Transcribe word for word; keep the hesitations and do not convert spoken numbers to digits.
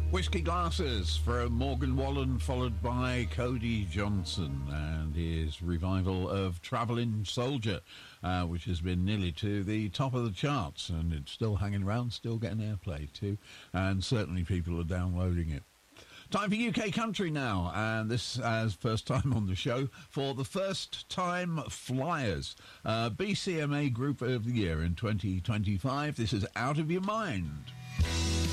Whiskey Glasses from Morgan Wallen, followed by Cody Johnson and his revival of Travelling Soldier, uh, which has been nearly to the top of the charts, and it's still hanging around, still getting airplay too, and certainly people are downloading it. Time for U K Country now, and this as first time on the show for the First Time Flyers, uh, B C M A Group of the Year in twenty twenty-five. This is Out of Your Mind.